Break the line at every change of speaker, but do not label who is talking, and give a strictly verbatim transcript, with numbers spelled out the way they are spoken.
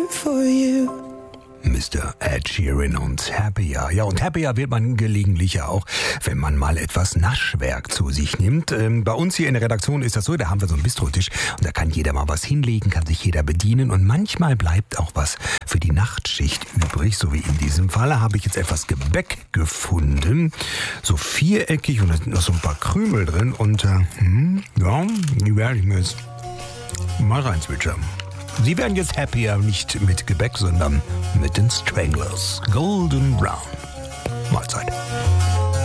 for you.
Mister Ed Sheeran und Happier. Ja, und happier wird man gelegentlich ja auch, wenn man mal etwas Naschwerk zu sich nimmt. Ähm, bei uns hier in der Redaktion ist das so, da haben wir so einen Bistrotisch und da kann jeder mal was hinlegen, kann sich jeder bedienen und manchmal bleibt auch was für die Nachtschicht übrig, so wie in diesem Fall habe ich jetzt etwas Gebäck gefunden, so viereckig und da sind noch so ein paar Krümel drin und äh, hm, ja, die werde ich mir jetzt mal reinzwitschern. Sie werden jetzt happier, nicht mit Gebäck, sondern mit den Stranglers. Golden Brown. Mahlzeit.